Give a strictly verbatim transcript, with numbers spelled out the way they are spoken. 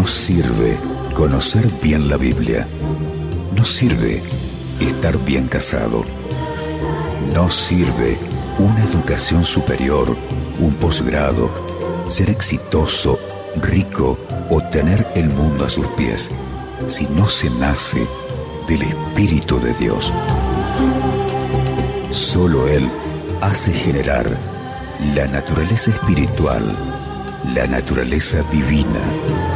sirve conocer bien la Biblia. No sirve estar bien casado. No sirve una educación superior, un posgrado, ser exitoso, rico o tener el mundo a sus pies, si no se nace del Espíritu de Dios. Solo Él hace generar la naturaleza espiritual, la naturaleza divina.